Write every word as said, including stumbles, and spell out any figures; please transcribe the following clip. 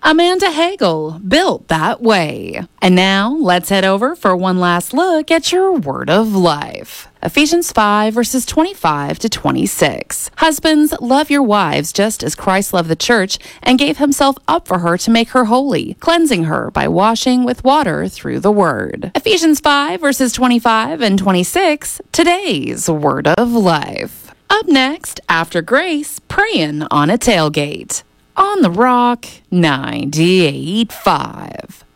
Amanda Hagel, built that way. And now, let's head over for one last look at your word of life. Ephesians five, verses twenty-five to twenty-six. Husbands, love your wives just as Christ loved the church and gave himself up for her to make her holy, cleansing her by washing with water through the word. Ephesians five, verses twenty-five and twenty-six, today's word of life. Up next, after Grace, praying on a tailgate. On the Rock ninety-eight point five.